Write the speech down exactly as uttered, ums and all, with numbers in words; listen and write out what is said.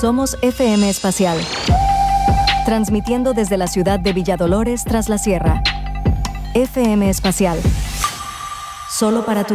Somos F M Espacial, transmitiendo desde la ciudad de Villadolores tras la sierra. F M Espacial, solo para tus